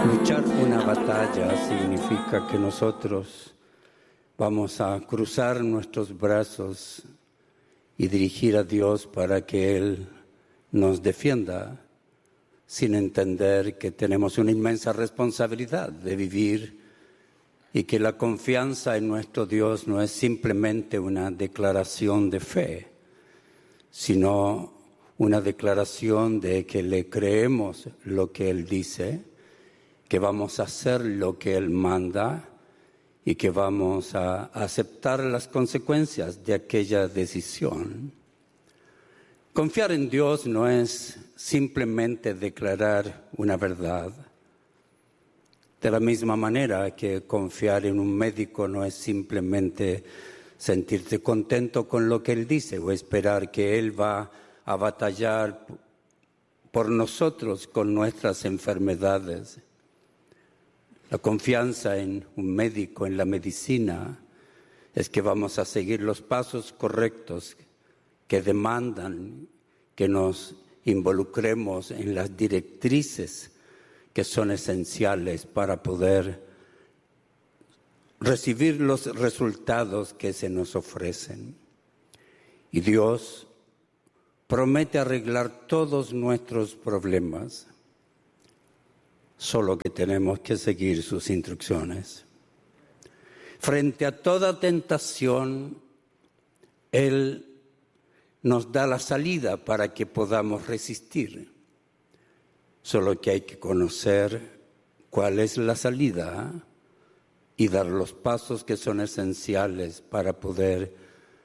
Luchar una batalla significa que nosotros vamos a cruzar nuestros brazos y dirigir a Dios para que Él nos defienda, sin entender que tenemos una inmensa responsabilidad de vivir y que la confianza en nuestro Dios no es simplemente una declaración de fe, sino una declaración de que le creemos lo que Él dice, que vamos a hacer lo que Él manda y que vamos a aceptar las consecuencias de aquella decisión. Confiar en Dios no es simplemente declarar una verdad. De la misma manera que confiar en un médico no es simplemente sentirte contento con lo que Él dice o esperar que Él va a batallar por nosotros con nuestras enfermedades. La confianza en un médico, en la medicina, es que vamos a seguir los pasos correctos que demandan que nos involucremos en las directrices que son esenciales para poder recibir los resultados que se nos ofrecen. Y Dios promete arreglar todos nuestros problemas. Solo que tenemos que seguir sus instrucciones. Frente a toda tentación, Él nos da la salida para que podamos resistir. Solo que hay que conocer cuál es la salida y dar los pasos que son esenciales para poder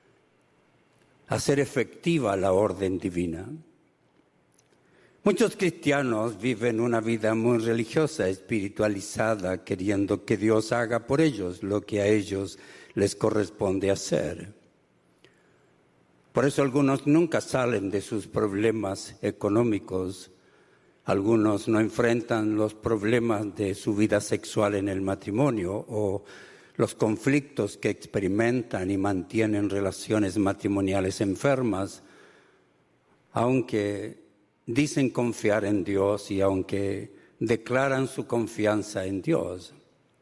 hacer efectiva la orden divina. Muchos cristianos viven una vida muy religiosa, espiritualizada, queriendo que Dios haga por ellos lo que a ellos les corresponde hacer. Por eso algunos nunca salen de sus problemas económicos, algunos no enfrentan los problemas de su vida sexual en el matrimonio o los conflictos que experimentan y mantienen relaciones matrimoniales enfermas, aunque dicen confiar en Dios y aunque declaran su confianza en Dios.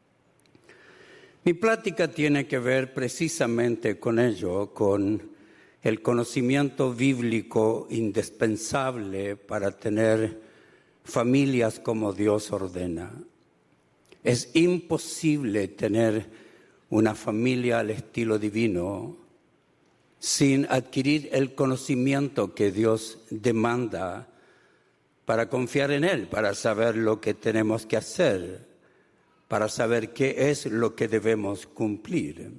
Mi plática tiene que ver precisamente con ello, con el conocimiento bíblico indispensable para tener familias como Dios ordena. Es imposible tener una familia al estilo divino sin adquirir el conocimiento que Dios demanda para confiar en Él, para saber lo que tenemos que hacer, para saber qué es lo que debemos cumplir.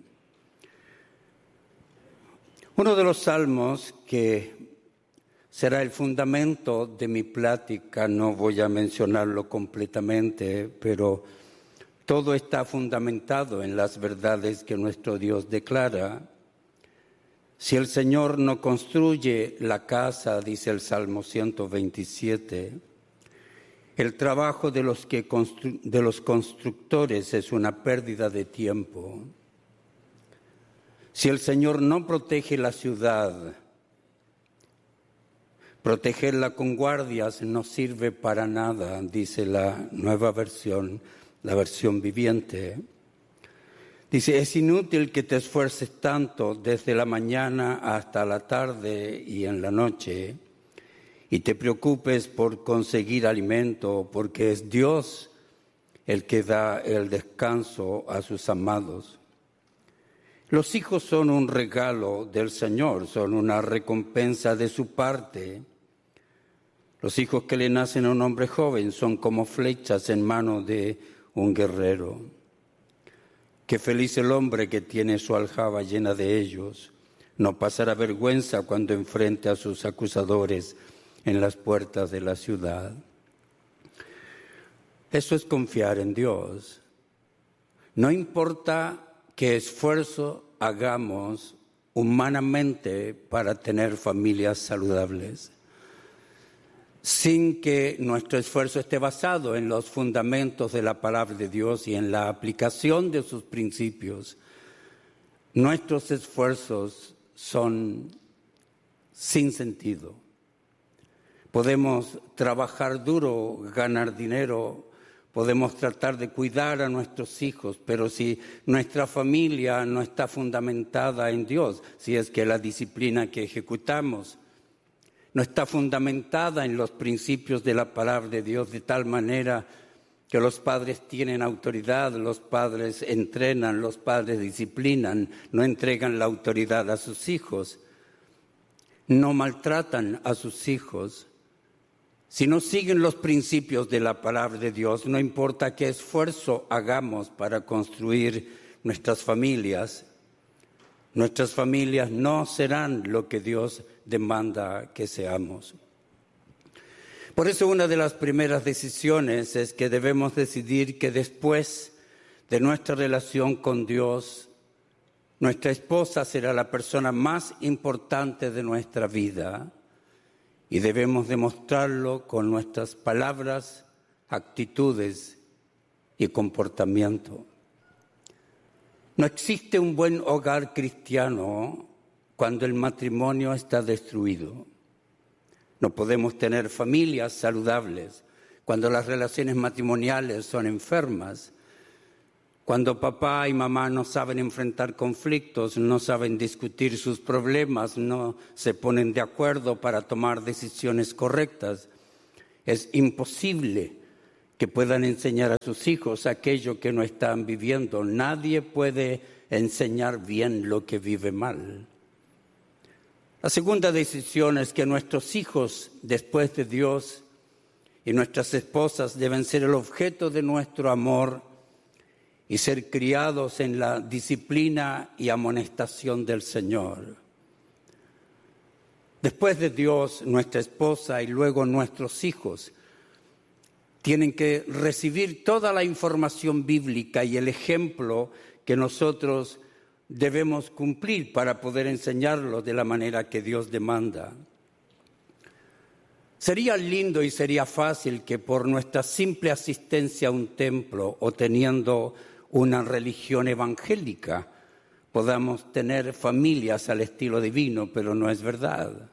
Uno de los salmos que será el fundamento de mi plática, no voy a mencionarlo completamente, pero todo está fundamentado en las verdades que nuestro Dios declara. Si el Señor no construye la casa, dice el Salmo 127, el trabajo de los constructores es una pérdida de tiempo. Si el Señor no protege la ciudad, protegerla con guardias no sirve para nada, dice la nueva versión, la versión viviente. Dice, es inútil que te esfuerces tanto desde la mañana hasta la tarde y en la noche y te preocupes por conseguir alimento, porque es Dios el que da el descanso a sus amados. Los hijos son un regalo del Señor, son una recompensa de su parte. Los hijos que le nacen a un hombre joven son como flechas en mano de un guerrero. Qué feliz el hombre que tiene su aljaba llena de ellos. No pasará vergüenza cuando enfrente a sus acusadores en las puertas de la ciudad. Eso es confiar en Dios. No importa qué esfuerzo hagamos humanamente para tener familias saludables, sin que nuestro esfuerzo esté basado en los fundamentos de la palabra de Dios y en la aplicación de sus principios. Nuestros esfuerzos son sin sentido. Podemos trabajar duro, ganar dinero, podemos tratar de cuidar a nuestros hijos, pero si nuestra familia no está fundamentada en Dios, si es que la disciplina que ejecutamos no está fundamentada en los principios de la palabra de Dios, de tal manera que los padres tienen autoridad, los padres entrenan, los padres disciplinan, no entregan la autoridad a sus hijos, no maltratan a sus hijos. Si no siguen los principios de la palabra de Dios, no importa qué esfuerzo hagamos para construir nuestras familias no serán lo que Dios demanda que seamos. Por eso una de las primeras decisiones es que debemos decidir que después de nuestra relación con Dios, nuestra esposa será la persona más importante de nuestra vida. Y debemos demostrarlo con nuestras palabras, actitudes y comportamiento. No existe un buen hogar cristiano cuando el matrimonio está destruido. No podemos tener familias saludables cuando las relaciones matrimoniales son enfermas. Cuando papá y mamá no saben enfrentar conflictos, no saben discutir sus problemas, no se ponen de acuerdo para tomar decisiones correctas, es imposible que puedan enseñar a sus hijos aquello que no están viviendo. Nadie puede enseñar bien lo que vive mal. La segunda decisión es que nuestros hijos, después de Dios, y nuestras esposas deben ser el objeto de nuestro amor y ser criados en la disciplina y amonestación del Señor. Después de Dios, nuestra esposa y luego nuestros hijos tienen que recibir toda la información bíblica y el ejemplo que nosotros debemos cumplir para poder enseñarlo de la manera que Dios demanda. Sería lindo y sería fácil que por nuestra simple asistencia a un templo o teniendo una religión evangélica podamos tener familias al estilo divino, pero no es verdad.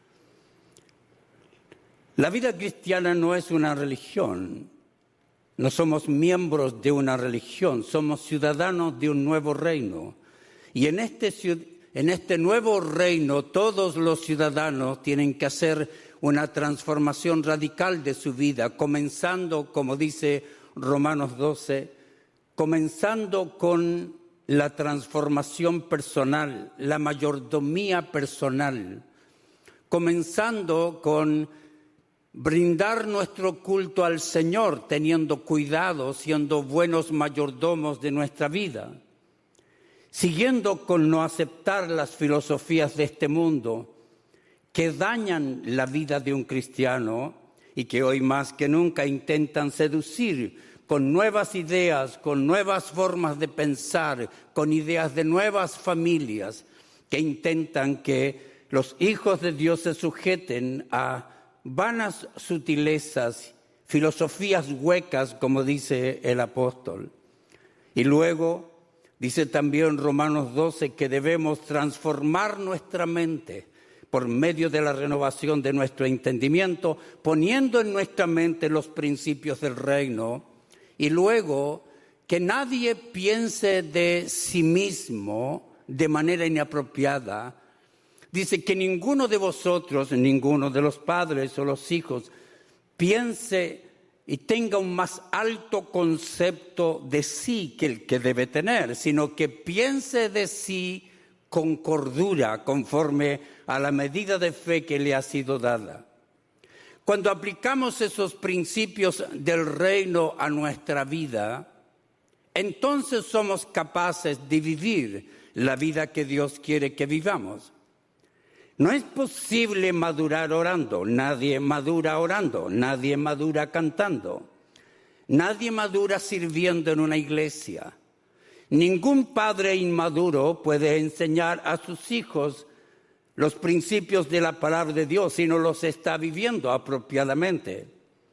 La vida cristiana no es una religión. No somos miembros de una religión, somos ciudadanos de un nuevo reino. Y en este nuevo reino todos los ciudadanos tienen que hacer una transformación radical de su vida, comenzando, como dice Romanos 12, comenzando con la transformación personal, la mayordomía personal, comenzando con brindar nuestro culto al Señor, teniendo cuidado, siendo buenos mayordomos de nuestra vida, siguiendo con no aceptar las filosofías de este mundo que dañan la vida de un cristiano y que hoy más que nunca intentan seducir con nuevas ideas, con nuevas formas de pensar, con ideas de nuevas familias que intentan que los hijos de Dios se sujeten a vanas sutilezas, filosofías huecas, como dice el apóstol. Y luego dice también Romanos 12 que debemos transformar nuestra mente por medio de la renovación de nuestro entendimiento, poniendo en nuestra mente los principios del reino. Y luego, que nadie piense de sí mismo de manera inapropiada. Dice que ninguno de vosotros, ninguno de los padres o los hijos, piense y tenga un más alto concepto de sí que el que debe tener, sino que piense de sí con cordura, conforme a la medida de fe que le ha sido dada. Cuando aplicamos esos principios del reino a nuestra vida, entonces somos capaces de vivir la vida que Dios quiere que vivamos. No es posible madurar orando, nadie madura orando, nadie madura cantando, nadie madura sirviendo en una iglesia. Ningún padre inmaduro puede enseñar a sus hijos los principios de la palabra de Dios si no los está viviendo apropiadamente.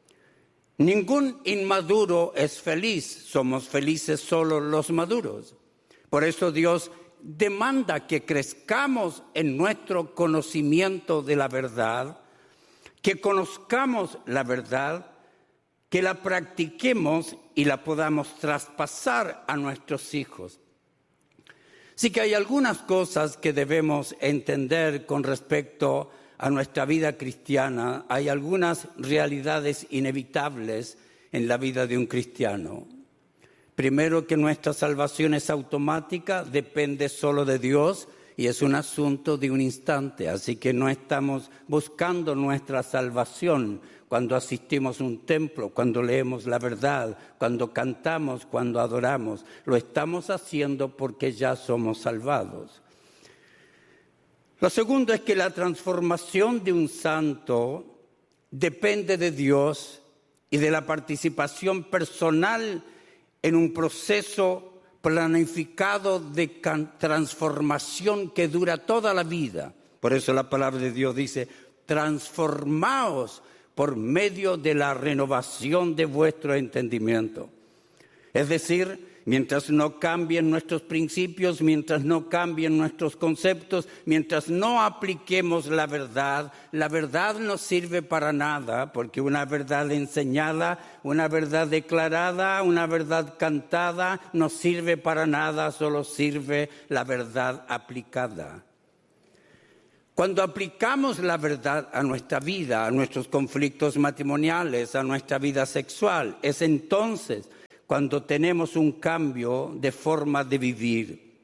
Ningún inmaduro es feliz, somos felices solo los maduros. Por eso Dios demanda que crezcamos en nuestro conocimiento de la verdad, que conozcamos la verdad, que la practiquemos y la podamos traspasar a nuestros hijos. Sí que hay algunas cosas que debemos entender con respecto a nuestra vida cristiana. Hay algunas realidades inevitables en la vida de un cristiano. Primero, que nuestra salvación es automática, depende solo de Dios y es un asunto de un instante. Así que no estamos buscando nuestra salvación cuando asistimos a un templo, cuando leemos la verdad, cuando cantamos, cuando adoramos. Lo estamos haciendo porque ya somos salvados. Lo segundo es que la transformación de un santo depende de Dios y de la participación personal en un proceso planificado de transformación que dura toda la vida. Por eso la palabra de Dios dice: transformaos por medio de la renovación de vuestro entendimiento. Es decir, mientras no cambien nuestros principios, mientras no cambien nuestros conceptos, mientras no apliquemos la verdad no sirve para nada, porque una verdad enseñada, una verdad declarada, una verdad cantada, no sirve para nada, solo sirve la verdad aplicada. Cuando aplicamos la verdad a nuestra vida, a nuestros conflictos matrimoniales, a nuestra vida sexual, es entonces cuando tenemos un cambio de forma de vivir.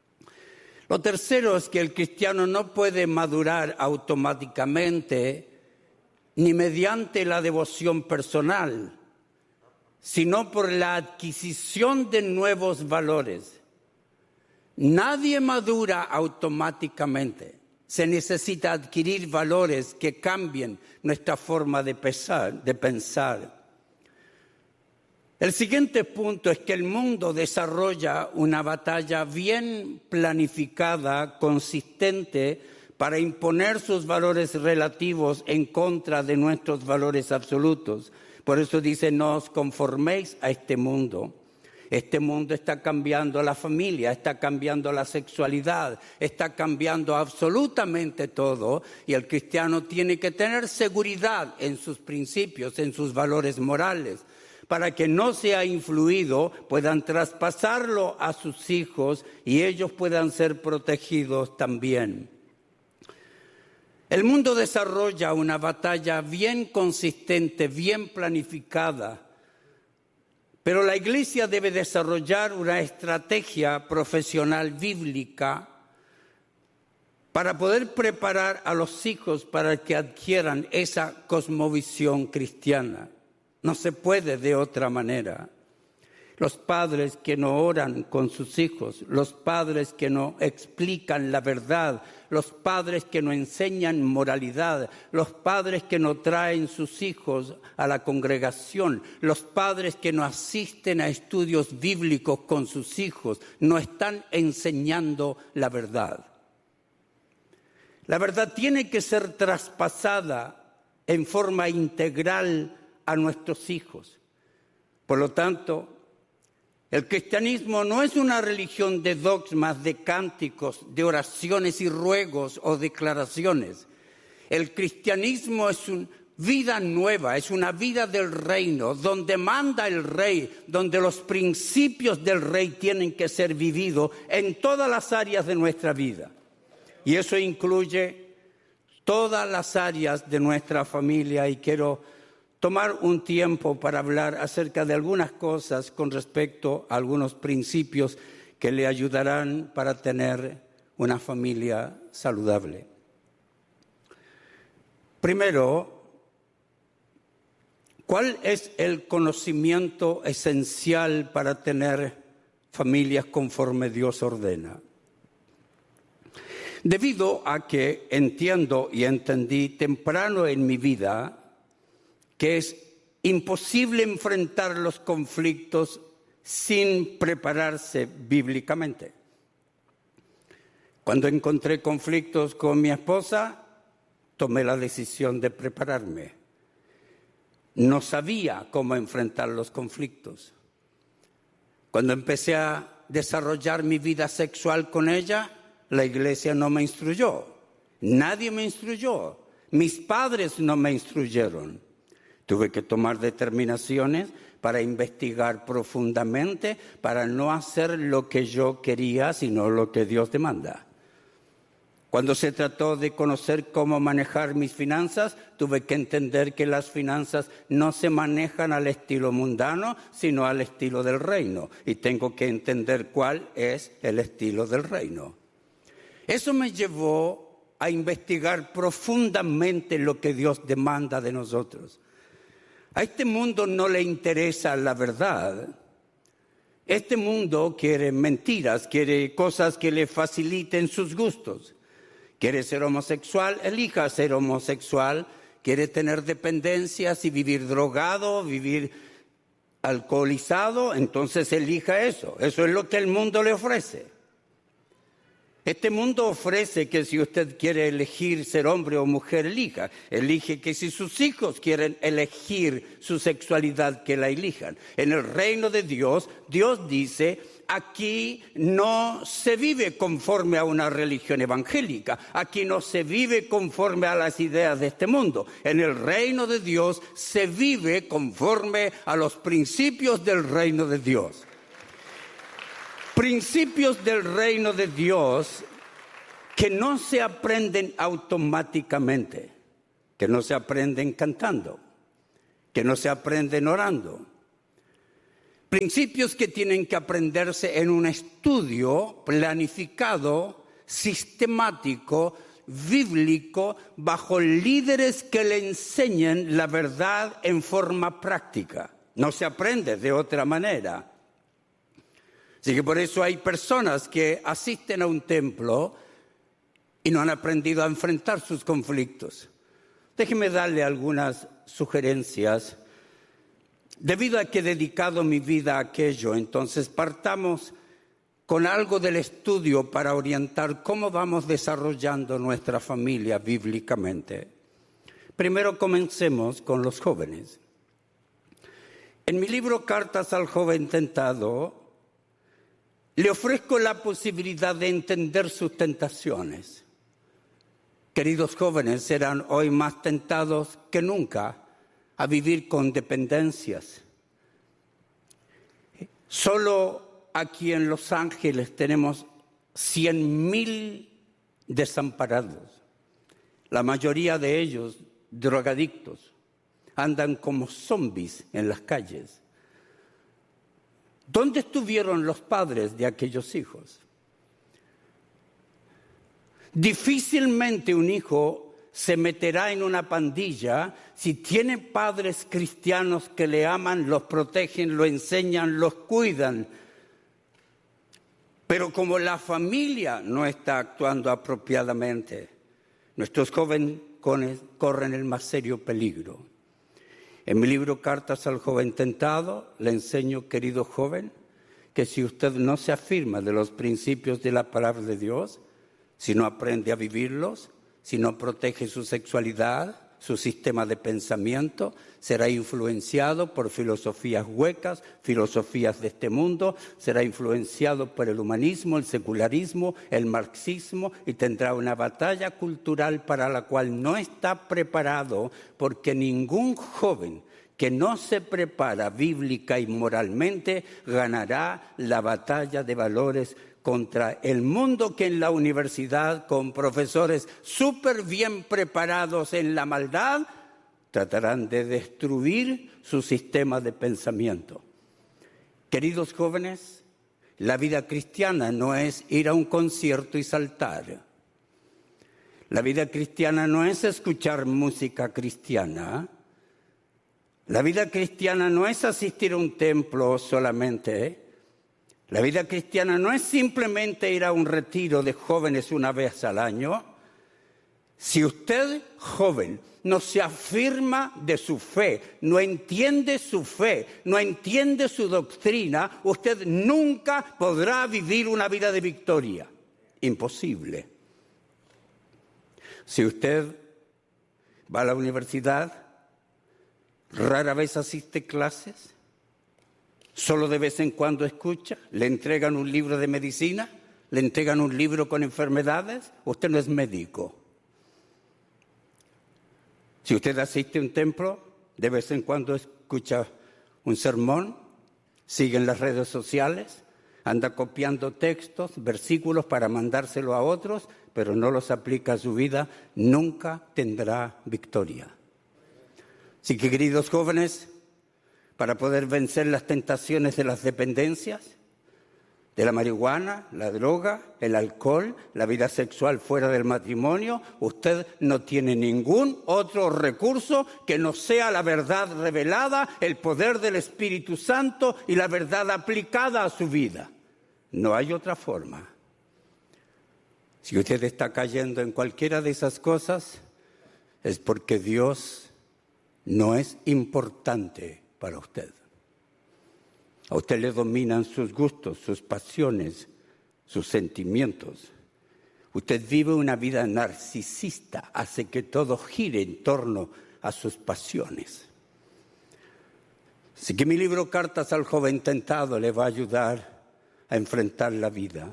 Lo tercero es que el cristiano no puede madurar automáticamente ni mediante la devoción personal, sino por la adquisición de nuevos valores. Nadie madura automáticamente. Se necesita adquirir valores que cambien nuestra forma de pensar. El siguiente punto es que el mundo desarrolla una batalla bien planificada, consistente, para imponer sus valores relativos en contra de nuestros valores absolutos. Por eso dice: no os conforméis a este mundo. Este mundo está cambiando la familia, está cambiando la sexualidad, está cambiando absolutamente todo, y el cristiano tiene que tener seguridad en sus principios, en sus valores morales, para que no sea influido, puedan traspasarlo a sus hijos y ellos puedan ser protegidos también. El mundo desarrolla una batalla bien consistente, bien planificada, pero la Iglesia debe desarrollar una estrategia profesional bíblica para poder preparar a los hijos para que adquieran esa cosmovisión cristiana. No se puede de otra manera. Los padres que no oran con sus hijos, los padres que no explican la verdad, los padres que no enseñan moralidad, los padres que no traen sus hijos a la congregación, los padres que no asisten a estudios bíblicos con sus hijos, no están enseñando la verdad. La verdad tiene que ser traspasada en forma integral a nuestros hijos. Por lo tanto, el cristianismo no es una religión de dogmas, de cánticos, de oraciones y ruegos o declaraciones. El cristianismo es una vida nueva, es una vida del reino, donde manda el rey, donde los principios del rey tienen que ser vividos en todas las áreas de nuestra vida. Y eso incluye todas las áreas de nuestra familia, y quiero tomar un tiempo para hablar acerca de algunas cosas con respecto a algunos principios que le ayudarán para tener una familia saludable. Primero, ¿cuál es el conocimiento esencial para tener familias conforme Dios ordena? Debido a que entiendo y entendí temprano en mi vida que es imposible enfrentar los conflictos sin prepararse bíblicamente. Cuando encontré conflictos con mi esposa, tomé la decisión de prepararme. No sabía cómo enfrentar los conflictos. Cuando empecé a desarrollar mi vida sexual con ella, la iglesia no me instruyó. Nadie me instruyó. Mis padres no me instruyeron. Tuve que tomar determinaciones para investigar profundamente, para no hacer lo que yo quería, sino lo que Dios demanda. Cuando se trató de conocer cómo manejar mis finanzas, tuve que entender que las finanzas no se manejan al estilo mundano, sino al estilo del reino. Y tengo que entender cuál es el estilo del reino. Eso me llevó a investigar profundamente lo que Dios demanda de nosotros. A este mundo no le interesa la verdad. Este mundo quiere mentiras, quiere cosas que le faciliten sus gustos. ¿Quiere ser homosexual? Elija ser homosexual. ¿Quiere tener dependencias y vivir drogado, vivir alcoholizado? Entonces elija eso. Eso es lo que el mundo le ofrece. Este mundo ofrece que si usted quiere elegir ser hombre o mujer, elija. Elige que si sus hijos quieren elegir su sexualidad, que la elijan. En el reino de Dios, Dios dice: aquí no se vive conforme a una religión evangélica. Aquí no se vive conforme a las ideas de este mundo. En el reino de Dios se vive conforme a los principios del reino de Dios. Principios del reino de Dios que no se aprenden automáticamente, que no se aprenden cantando, que no se aprenden orando. Principios que tienen que aprenderse en un estudio planificado, sistemático, bíblico, bajo líderes que le enseñen la verdad en forma práctica. No se aprende de otra manera. Así que por eso hay personas que asisten a un templo y no han aprendido a enfrentar sus conflictos. Déjeme darle algunas sugerencias. Debido a que he dedicado mi vida a aquello, entonces partamos con algo del estudio para orientar cómo vamos desarrollando nuestra familia bíblicamente. Primero comencemos con los jóvenes. En mi libro Cartas al Joven Tentado, le ofrezco la posibilidad de entender sus tentaciones. Queridos jóvenes, serán hoy más tentados que nunca a vivir con dependencias. Solo aquí en Los Ángeles tenemos 100,000 desamparados. La mayoría de ellos drogadictos. Andan como zombies en las calles. ¿Dónde estuvieron los padres de aquellos hijos? Difícilmente un hijo se meterá en una pandilla si tiene padres cristianos que le aman, los protegen, lo enseñan, los cuidan. Pero como la familia no está actuando apropiadamente, nuestros jóvenes corren el más serio peligro. En mi libro Cartas al Joven Tentado le enseño, querido joven, que si usted no se afirma de los principios de la palabra de Dios, si no aprende a vivirlos, si no protege su sexualidad, su sistema de pensamiento, será influenciado por filosofías huecas, filosofías de este mundo, será influenciado por el humanismo, el secularismo, el marxismo y tendrá una batalla cultural para la cual no está preparado, porque ningún joven que no se prepara bíblica y moralmente ganará la batalla de valores contra el mundo que en la universidad, con profesores súper bien preparados en la maldad, tratarán de destruir su sistema de pensamiento. Queridos jóvenes, la vida cristiana no es ir a un concierto y saltar. La vida cristiana no es escuchar música cristiana. La vida cristiana no es asistir a un templo solamente. La vida cristiana no es simplemente ir a un retiro de jóvenes una vez al año. Si usted, joven, no se afirma de su fe, no entiende su fe, no entiende su doctrina, usted nunca podrá vivir una vida de victoria. Imposible. Si usted va a la universidad, rara vez asiste a clases, solo de vez en cuando escucha, le entregan un libro de medicina, le entregan un libro con enfermedades, usted no es médico. Si usted asiste a un templo De vez en cuando escucha un sermón, sigue en las redes sociales, anda copiando textos, versículos para mandárselo a otros, pero no los aplica a su vida, nunca tendrá victoria. Así que, queridos jóvenes, para poder vencer las tentaciones de las dependencias, de la marihuana, la droga, el alcohol, la vida sexual fuera del matrimonio, usted no tiene ningún otro recurso que no sea la verdad revelada, el poder del Espíritu Santo y la verdad aplicada a su vida. No hay otra forma. Si usted está cayendo en cualquiera de esas cosas, es porque Dios no es importante para usted. A usted le dominan sus gustos, sus pasiones, sus sentimientos. Usted vive una vida narcisista, hace que todo gire en torno a sus pasiones. Así que mi libro Cartas al Joven Tentado le va a ayudar a enfrentar la vida.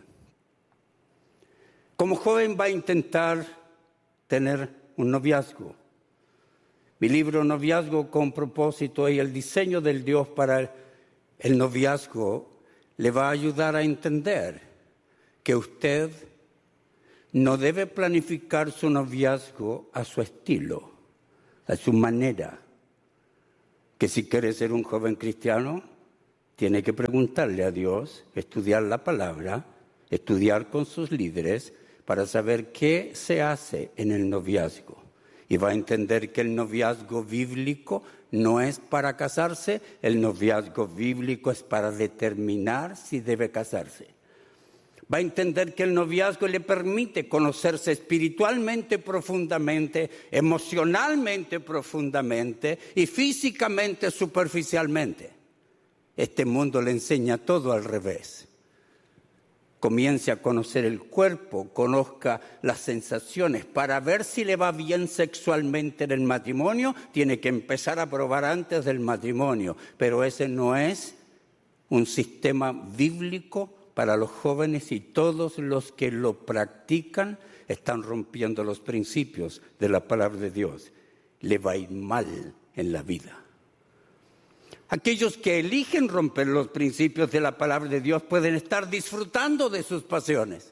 Como joven va a intentar tener un noviazgo. Mi libro Noviazgo con propósito y el diseño del Dios para el noviazgo le va a ayudar a entender que usted no debe planificar su noviazgo a su estilo, a su manera. Que si quiere ser un joven cristiano, tiene que preguntarle a Dios, estudiar la palabra, estudiar con sus líderes para saber qué se hace en el noviazgo. Y va a entender que el noviazgo bíblico no es para casarse, el noviazgo bíblico es para determinar si debe casarse. Va a entender que el noviazgo le permite conocerse espiritualmente profundamente, emocionalmente profundamente y físicamente superficialmente. Este mundo le enseña todo al revés. Comience a conocer el cuerpo, conozca las sensaciones. Para ver si le va bien sexualmente en el matrimonio, tiene que empezar a probar antes del matrimonio. Pero ese no es un sistema bíblico para los jóvenes y todos los que lo practican están rompiendo los principios de la palabra de Dios. Le va a ir mal en la vida. Aquellos que eligen romper los principios de la palabra de Dios pueden estar disfrutando de sus pasiones.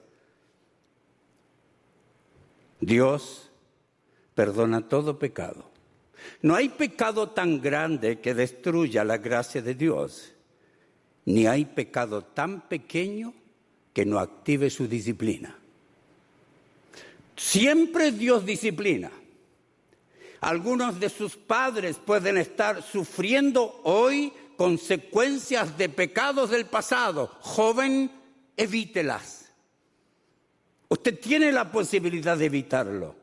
Dios perdona todo pecado. No hay pecado tan grande que destruya la gracia de Dios, ni hay pecado tan pequeño que no active su disciplina. Siempre Dios disciplina. Algunos de sus padres pueden estar sufriendo hoy consecuencias de pecados del pasado. Joven, evítelas. Usted tiene la posibilidad de evitarlo.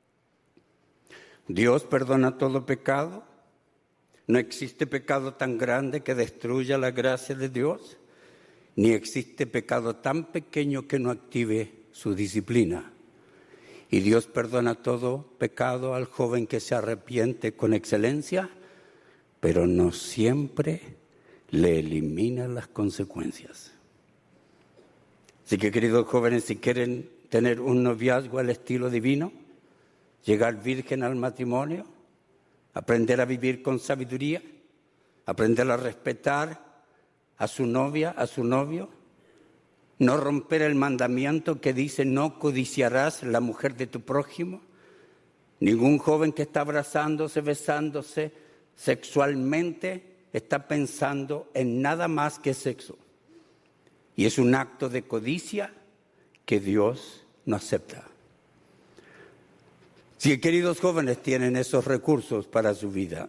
Dios perdona todo pecado. No existe pecado tan grande que destruya la gracia de Dios, ni existe pecado tan pequeño que no active su disciplina. Y Dios perdona todo pecado al joven que se arrepiente con excelencia, pero no siempre le elimina las consecuencias. Así que, queridos jóvenes, si quieren tener un noviazgo al estilo divino, llegar virgen al matrimonio, aprender a vivir con sabiduría, aprender a respetar a su novia, a su novio, no romper el mandamiento que dice no codiciarás la mujer de tu prójimo. Ningún joven que está abrazándose, besándose sexualmente está pensando en nada más que sexo. Y es un acto de codicia que Dios no acepta. Si queridos jóvenes tienen esos recursos para su vida.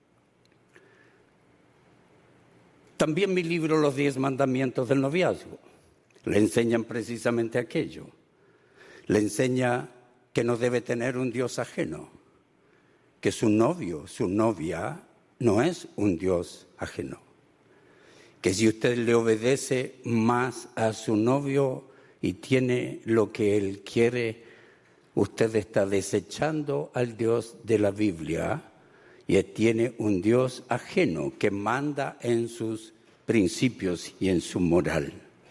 También mi libro Los 10 Mandamientos del Noviazgo le enseñan precisamente aquello. Le enseña que no debe tener un Dios ajeno, que su novio, su novia, no es un Dios ajeno. Que si usted le obedece más a su novio y tiene lo que él quiere, usted está desechando al Dios de la Biblia y tiene un Dios ajeno que manda en sus principios y en su moral.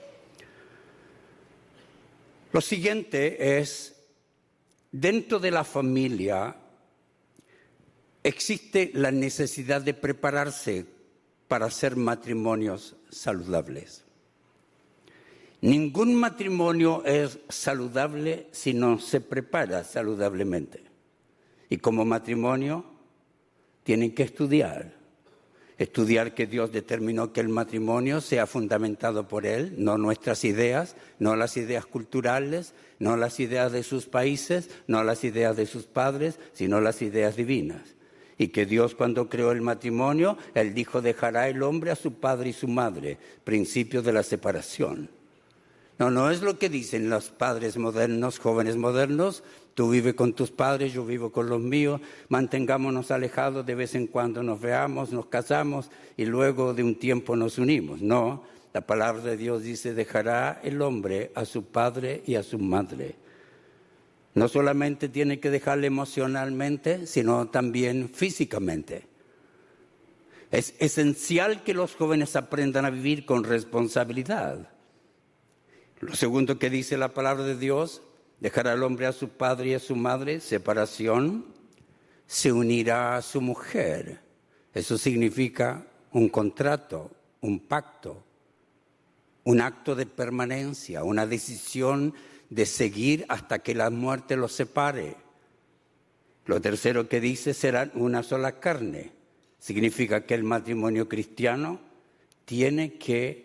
Lo siguiente es, dentro de la familia, existe la necesidad de prepararse para hacer matrimonios saludables. Ningún matrimonio es saludable si no se prepara saludablemente. Y como matrimonio tienen que estudiar que Dios determinó que el matrimonio sea fundamentado por Él, no nuestras ideas, no las ideas culturales, no las ideas de sus países, no las ideas de sus padres, sino las ideas divinas. Y que Dios, cuando creó el matrimonio, Él dijo: dejará el hombre a su padre y su madre, principio de la separación. No es lo que dicen los padres modernos, jóvenes modernos: tú vives con tus padres, yo vivo con los míos, mantengámonos alejados, de vez en cuando nos veamos, nos casamos y luego de un tiempo nos unimos. No, la palabra de Dios dice: dejará el hombre a su padre y a su madre. No solamente tiene que dejarle emocionalmente, sino también físicamente. Es esencial que los jóvenes aprendan a vivir con responsabilidad. Lo segundo que dice la palabra de Dios: dejará al hombre a su padre y a su madre, separación, se unirá a su mujer. Eso significa un contrato, un pacto, un acto de permanencia, una decisión de seguir hasta que la muerte los separe. Lo tercero que dice: serán una sola carne. Significa que el matrimonio cristiano tiene que